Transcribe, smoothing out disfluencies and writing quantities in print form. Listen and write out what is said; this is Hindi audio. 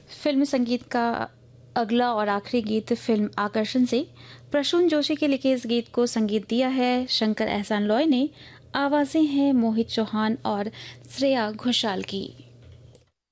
फिल्म संगीत का अगला और आखिरी गीत फिल्म आकर्षण से प्रसून जोशी के लिखे इस गीत को संगीत दिया है शंकर एहसान लॉय ने। आवाजें हैं मोहित चौहान और श्रेया घोषाल की।